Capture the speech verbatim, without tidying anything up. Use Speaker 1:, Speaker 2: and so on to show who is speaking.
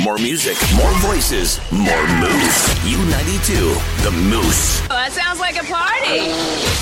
Speaker 1: More music, more voices, more moose. U ninety-two, the Moose.
Speaker 2: Oh, that sounds like a party.